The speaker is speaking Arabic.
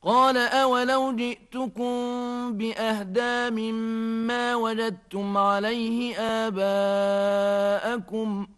قال أولو جئتكم بأهدى مما وجدتم عليه آباءكم